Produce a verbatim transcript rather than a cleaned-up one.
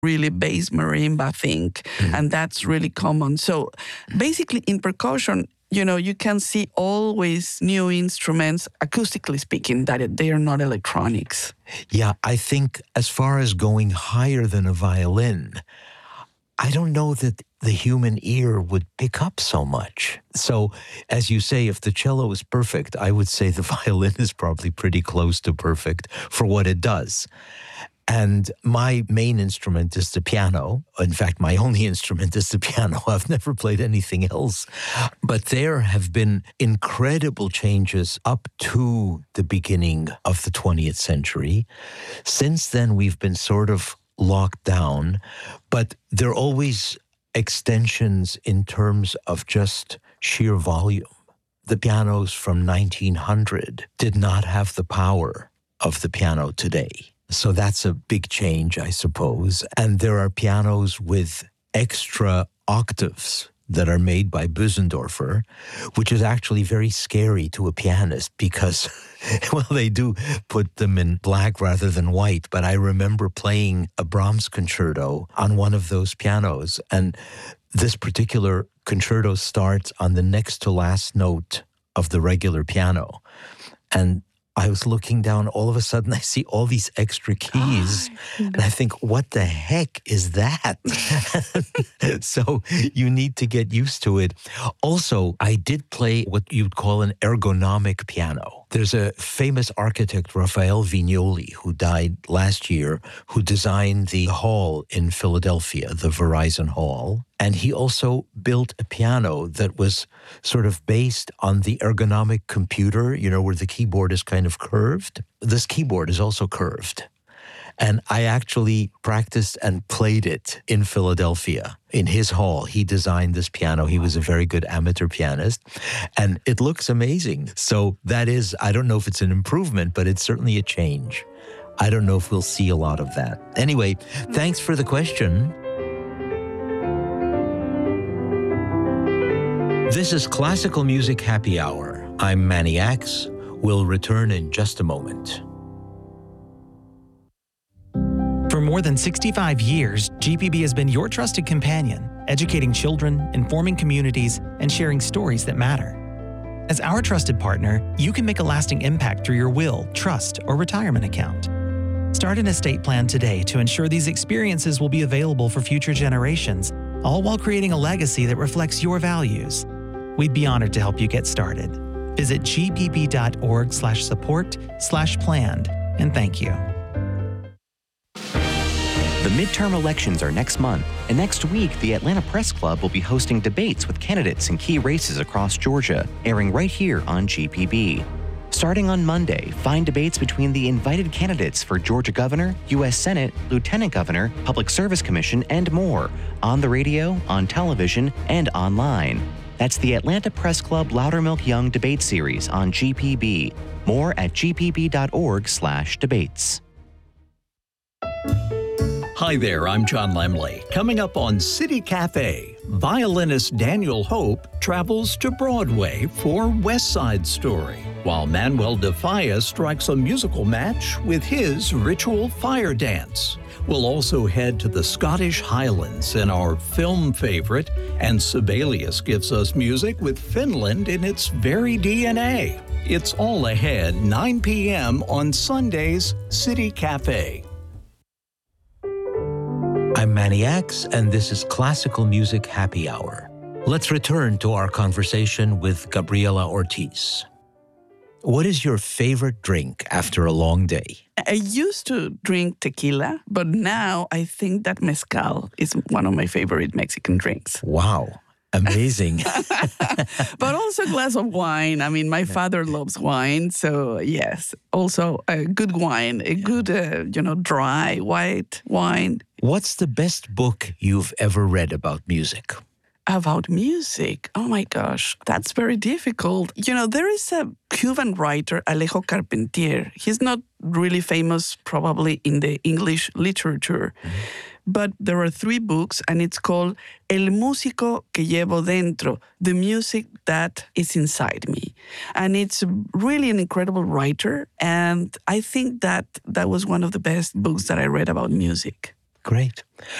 really bass marimba thing. Mm-hmm. And that's really common. So basically in percussion, you know, you can see always new instruments, acoustically speaking, that they are not electronics. Yeah, I think as far as going higher than a violin, I don't know that the human ear would pick up so much. So, as you say, if the cello is perfect, I would say the violin is probably pretty close to perfect for what it does. And my main instrument is the piano. In fact, my only instrument is the piano. I've never played anything else. But there have been incredible changes up to the beginning of the twentieth century. Since then, we've been sort of locked down, but there are always extensions in terms of just sheer volume. The pianos from nineteen hundred did not have the power of the piano today. So that's a big change, I suppose. And there are pianos with extra octaves that are made by Bösendorfer, which is actually very scary to a pianist because, well, they do put them in black rather than white. But I remember playing a Brahms concerto on one of those pianos. And this particular concerto starts on the next to last note of the regular piano. And I was looking down, all of a sudden I see all these extra keys, oh, and I think, what the heck is that? So you need to get used to it. Also, I did play what you'd call an ergonomic piano. There's a famous architect, Raphael Vignoli, who died last year, who designed the hall in Philadelphia, the Verizon Hall. And he also built a piano that was sort of based on the ergonomic computer, you know, where the keyboard is kind of curved. This keyboard is also curved. And I actually practiced and played it in Philadelphia, in his hall. He designed this piano. He was a very good amateur pianist. And it looks amazing. So that is, I don't know if it's an improvement, but it's certainly a change. I don't know if we'll see a lot of that. Anyway, thanks for the question. This is Classical Music Happy Hour. I'm Manny Axe. We'll return in just a moment. For more than sixty-five years, G P B has been your trusted companion, educating children, informing communities, and sharing stories that matter. As our trusted partner, you can make a lasting impact through your will, trust, or retirement account. Start an estate plan today to ensure these experiences will be available for future generations, all while creating a legacy that reflects your values. We'd be honored to help you get started. Visit gpp.org slash support slash planned, and thank you. The midterm elections are next month, and next week, the Atlanta Press Club will be hosting debates with candidates in key races across Georgia, airing right here on G P B. Starting on Monday, find debates between the invited candidates for Georgia Governor, U S Senate, Lieutenant Governor, Public Service Commission, and more on the radio, on television, and online. That's the Atlanta Press Club Loudermilk Young Debate Series on G P B. More at gpp.org slash debates. Hi there, I'm John Lemley. Coming up on City Cafe, violinist Daniel Hope travels to Broadway for West Side Story, while Manuel de Falla strikes a musical match with his Ritual Fire Dance. We'll also head to the Scottish Highlands in our film favorite, and Sibelius gives us music with Finland in its very D N A. It's all ahead, nine p.m. on Sunday's City Cafe. I'm Manny Axe, and this is Classical Music Happy Hour. Let's return to our conversation with Gabriela Ortiz. What is your favorite drink after a long day? I used to drink tequila, but now I think that mezcal is one of my favorite Mexican drinks. Wow. Amazing. But also a glass of wine. I mean, my father loves wine. So, yes, also a good wine, a good, uh, you know, dry, white wine. What's the best book you've ever read about music? About music? Oh, my gosh. That's very difficult. You know, there is a Cuban writer, Alejo Carpentier. He's not really famous probably in the English literature. Mm-hmm. But there are three books, and it's called El Músico que Llevo Dentro, the music that is inside me. And it's really an incredible writer, and I think that that was one of the best books that I read about music. Great.